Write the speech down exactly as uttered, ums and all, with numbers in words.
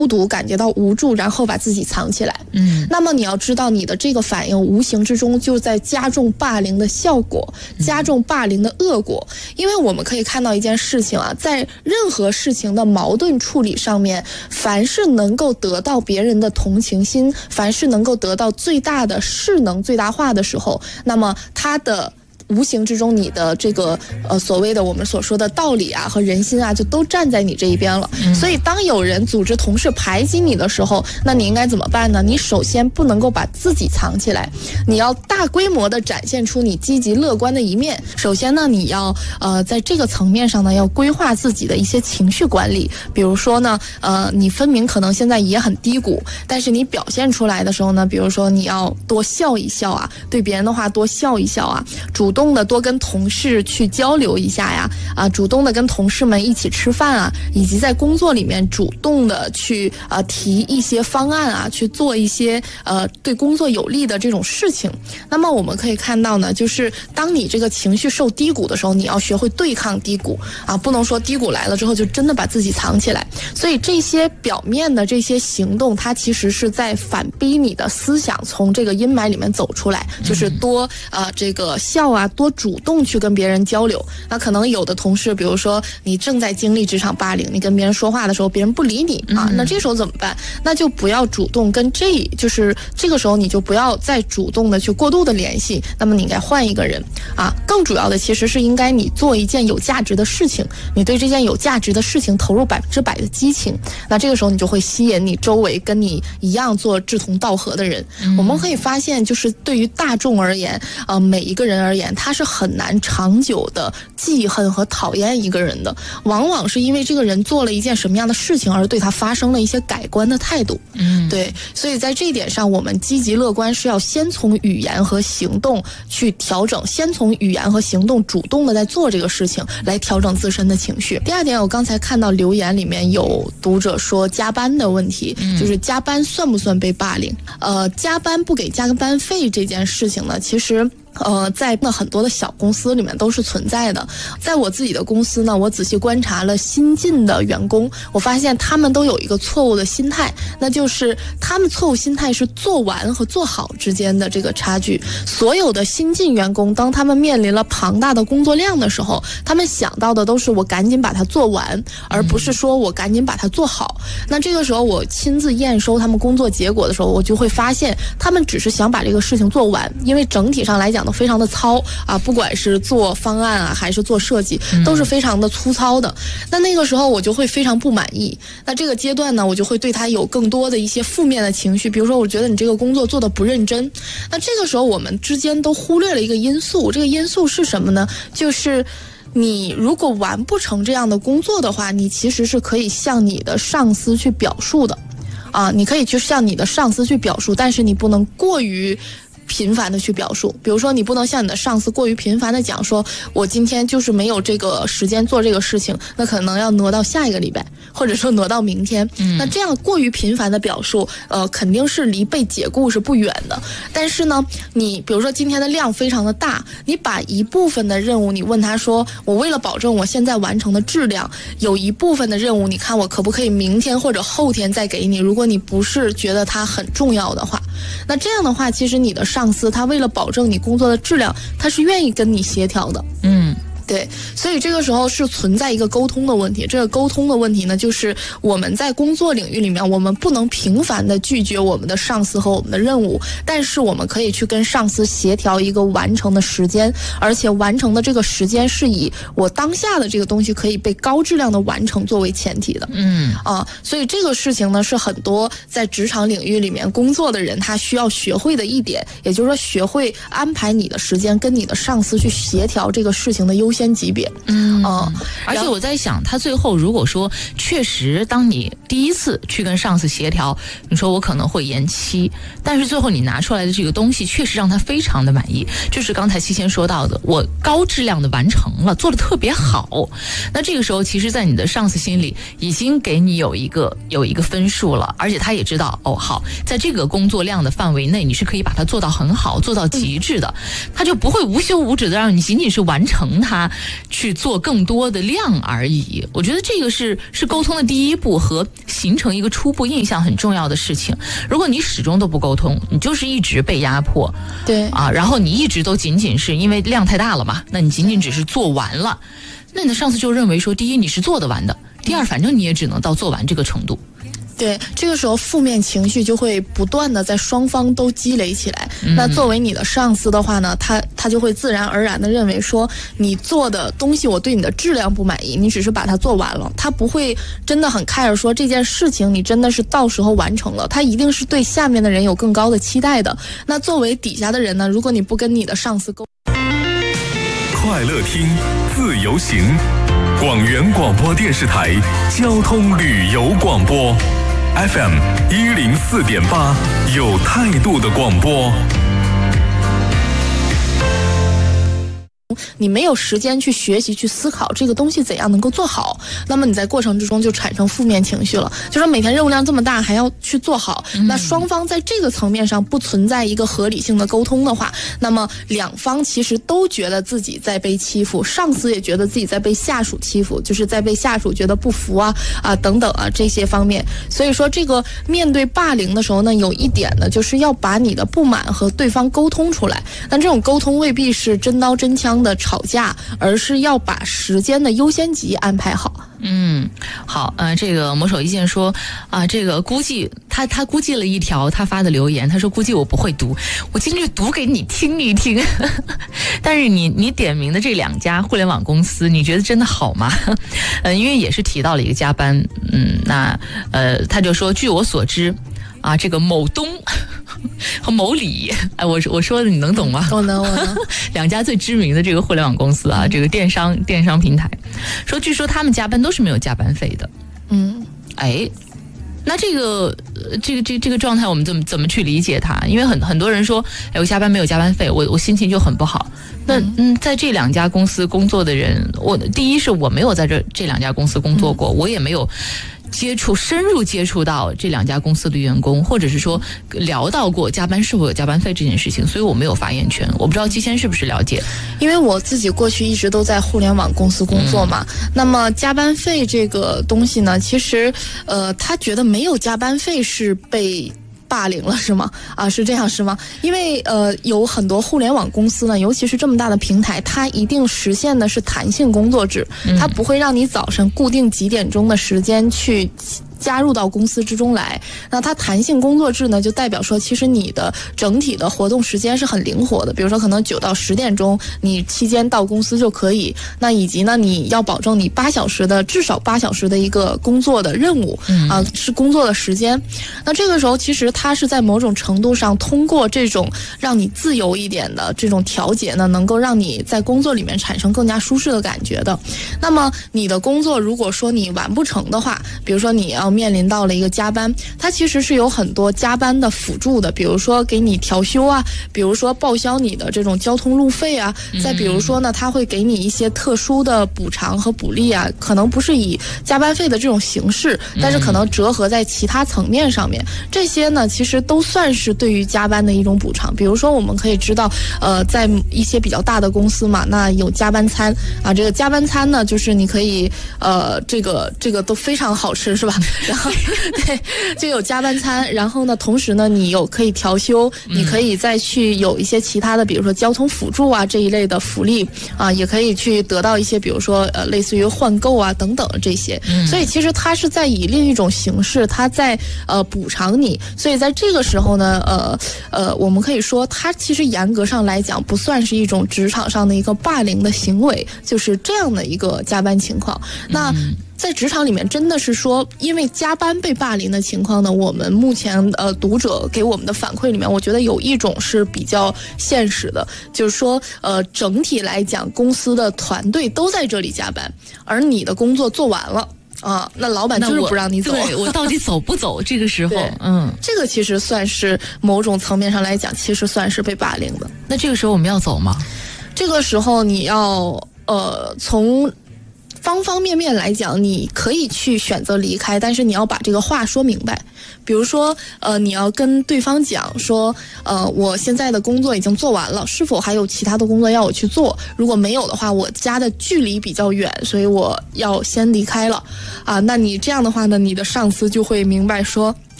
孤独，感觉到无助，然后把自己藏起来。嗯，那么你要知道，你的这个反应无形之中就在加重霸凌的效果，加重霸凌的恶果。因为我们可以看到一件事情啊，在任何事情的矛盾处理上面，凡是能够得到别人的同情心，凡是能够得到最大的势能最大化的时候，那么它的无形之中，你的这个呃所谓的我们所说的道理啊和人心啊，就都站在你这一边了。嗯、所以，当有人组织同事排挤你的时候，那你应该怎么办呢？你首先不能够把自己藏起来，你要大规模的展现出你积极乐观的一面。首先呢，你要呃在这个层面上呢，要规划自己的一些情绪管理。比如说呢，呃，你分明可能现在也很低谷，但是你表现出来的时候呢，比如说你要多笑一笑啊，对别人的话多笑一笑啊，主动。主动的多跟同事去交流一下呀，啊，主动的跟同事们一起吃饭啊，以及在工作里面主动的去呃提一些方案啊，去做一些呃对工作有利的这种事情。那么我们可以看到呢，就是当你这个情绪受低谷的时候，你要学会对抗低谷啊，不能说低谷来了之后就真的把自己藏起来。所以这些表面的这些行动，它其实是在反逼你的思想从这个阴霾里面走出来，就是多呃这个笑啊。多主动去跟别人交流。那可能有的同事，比如说你正在经历职场霸凌，你跟别人说话的时候别人不理你啊，那这时候怎么办？那就不要主动跟这就是这个时候你就不要再主动的去过度的联系，那么你应该换一个人啊。更主要的其实是应该你做一件有价值的事情，你对这件有价值的事情投入百分之百的激情，那这个时候你就会吸引你周围跟你一样做志同道合的人。嗯、我们可以发现，就是对于大众而言，呃，每一个人而言，他是很难长久的记恨和讨厌一个人的，往往是因为这个人做了一件什么样的事情而对他发生了一些改观的态度。嗯，对，所以在这一点上，我们积极乐观是要先从语言和行动去调整，先从语言和行动主动的在做这个事情，来调整自身的情绪。第二点，我刚才看到留言里面有读者说加班的问题，嗯、就是加班算不算被霸凌？呃，加班不给加班费这件事情呢，其实。呃，在很多的小公司里面都是存在的。在我自己的公司呢，我仔细观察了新进的员工，我发现他们都有一个错误的心态，那就是他们错误心态是做完和做好之间的这个差距。所有的新进员工，当他们面临了庞大的工作量的时候，他们想到的都是我赶紧把它做完，而不是说我赶紧把它做好。那这个时候我亲自验收他们工作结果的时候，我就会发现他们只是想把这个事情做完，因为整体上来讲都非常的糙啊，不管是做方案啊还是做设计都是非常的粗糙的。那那个时候我就会非常不满意，那这个阶段呢，我就会对他有更多的一些负面的情绪，比如说我觉得你这个工作做得不认真。那这个时候我们之间都忽略了一个因素，这个因素是什么呢？就是你如果完不成这样的工作的话，你其实是可以向你的上司去表述的啊，你可以去向你的上司去表述，但是你不能过于频繁的去表述。比如说你不能向你的上司过于频繁的讲说我今天就是没有这个时间做这个事情，那可能要挪到下一个礼拜，或者说挪到明天。嗯、那这样过于频繁的表述呃，肯定是离被解雇是不远的。但是呢，你比如说今天的量非常的大，你把一部分的任务你问他说我为了保证我现在完成的质量，有一部分的任务你看我可不可以明天或者后天再给你，如果你不是觉得它很重要的话，那这样的话其实你的上司他为了保证你工作的质量，他是愿意跟你协调的。嗯，对，所以这个时候是存在一个沟通的问题。这个沟通的问题呢，就是我们在工作领域里面，我们不能频繁的拒绝我们的上司和我们的任务，但是我们可以去跟上司协调一个完成的时间，而且完成的这个时间是以我当下的这个东西可以被高质量的完成作为前提的。嗯啊，所以这个事情呢，是很多在职场领域里面工作的人他需要学会的一点，也就是说学会安排你的时间，跟你的上司去协调这个事情的优先先级别。嗯、呃、 而且我在想，他最后如果说确实当你第一次去跟上司协调，你说我可能会延期，但是最后你拿出来的这个东西确实让他非常的满意，就是刚才七仙说到的，我高质量的完成了，做得特别好。那这个时候其实在你的上司心里已经给你有一个有一个分数了，而且他也知道哦好，在这个工作量的范围内你是可以把它做到很好，做到极致的，他就不会无休无止的让你仅仅是完成它， 他去做更多的量而已。我觉得这个是是沟通的第一步和形成一个初步印象很重要的事情。如果你始终都不沟通，你就是一直被压迫， 对啊，然后你一直都仅仅是因为量太大了嘛，那你仅仅只是做完了，那你的上司就认为说，第一你是做得完的，第二反正你也只能到做完这个程度。 对，这个时候负面情绪就会不断的在双方都积累起来。嗯、那作为你的上司的话呢，他他就会自然而然的认为说，你做的东西我对你的质量不满意，你只是把它做完了，他不会真的很 care 说这件事情你真的是到时候完成了，他一定是对下面的人有更高的期待的。那作为底下的人呢，如果你不跟你的上司沟， 快乐听，自由行，广元广播电视台交通旅游广播。F M 一零四点八，有态度的广播。 你没有时间去学习去思考这个东西怎样能够做好，那么你在过程之中就产生负面情绪了，就说每天任务量这么大还要去做好、嗯、那双方在这个层面上不存在一个合理性的沟通的话，那么两方其实都觉得自己在被欺负，上司也觉得自己在被下属欺负，就是在被下属觉得不服啊啊等等啊这些方面。所以说这个面对霸凌的时候呢，有一点呢就是要把你的不满和对方沟通出来，但这种沟通未必是真刀真枪的吵架，而是要把时间的优先级安排好。 嗯，好，呃，这个魔手一剑说啊、呃，这个估计他他估计了一条他发的留言，他说估计我不会读，我今天读给你听一听。但是你你点名的这两家互联网公司，你觉得真的好吗？呃，因为也是提到了一个加班，嗯，那呃，他就说，据我所知。啊，这个某东和某李，哎，我我说的你能懂吗？ 我能，我能。 两家最知名的这个互联网公司啊，这个电商电商平台，说据说他们加班都是没有加班费的。嗯，哎，那这个这个这这个状态我们怎么怎么去理解它？因为很很多人说，哎，我加班没有加班费，我我心情就很不好。那嗯，在这两家公司工作的人，我第一是我没有在这这两家公司工作过，嗯、我也没有。接触深入接触到这两家公司的员工，或者是说聊到过加班是否有加班费这件事情，所以我没有发言权。我不知道季谦是不是了解？ 因为我自己过去一直都在互联网公司工作嘛，嗯、那么加班费这个东西呢，其实呃，他觉得没有加班费是被霸凌了是吗？啊，是这样是吗？因为呃，有很多互联网公司呢，尤其是这么大的平台，它一定实现的是弹性工作制，它不会让你早上固定几点钟的时间去加入到公司之中来。那它弹性工作制呢，就代表说其实你的整体的活动时间是很灵活的，比如说可能九到十点钟你期间到公司就可以，那以及呢你要保证你八小时的至少八小时的一个工作的任务、嗯、啊是工作的时间。那这个时候其实它是在某种程度上通过这种让你自由一点的这种调节呢，能够让你在工作里面产生更加舒适的感觉的。那么你的工作如果说你完不成的话，比如说你要面临到了一个加班，它其实是有很多加班的辅助的，比如说给你调休啊，比如说报销你的这种交通路费啊，再比如说呢，它会给你一些特殊的补偿和补励啊，可能不是以加班费的这种形式，但是可能折合在其他层面上面，这些呢其实都算是对于加班的一种补偿。比如说我们可以知道，呃，在一些比较大的公司嘛，那有加班餐啊，这个加班餐呢，就是你可以呃，这个这个都非常好吃，是吧？然后对，就有加班餐，然后呢，同时呢，你有可以调休，你可以再去有一些其他的，比如说交通辅助啊这一类的福利啊，也可以去得到一些，比如说呃，类似于换购啊等等这些。所以其实它是在以另一种形式，它在呃补偿你。所以在这个时候呢，呃呃，我们可以说，它其实严格上来讲不算是一种职场上的一个霸凌的行为，就是这样的一个加班情况。那在职场里面真的是说因为加班被霸凌的情况呢，我们目前呃读者给我们的反馈里面，我觉得有一种是比较现实的，就是说呃整体来讲公司的团队都在这里加班，而你的工作做完了啊，那老板就是不让你走， 对，我到底走不走？这个时候，嗯， 这个其实算是某种层面上来讲，其实算是被霸凌的。 那这个时候我们要走吗？ 这个时候你要呃从方方面面来讲，你可以去选择离开，但是你要把这个话说明白。比如说，呃，你要跟对方讲说，呃，我现在的工作已经做完了，是否还有其他的工作要我去做？如果没有的话，我家的距离比较远，所以我要先离开了。啊，那你这样的话呢，你的上司就会明白说，